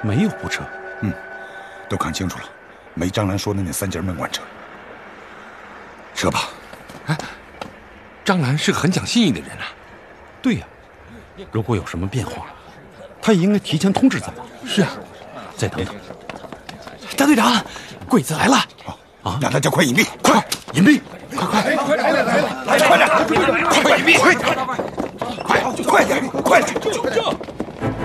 没有部车。 都看清楚了，没张兰说的那3节闷罐车。撤吧。 哎，张兰是个很讲信义的人啊。 对呀，如果有什么变化，他也应该提前通知咱们。 是啊， 再等等。 大队长，鬼子来了！ 让大家快隐蔽，快隐蔽，快点，快点，快点，快点，快点，快点！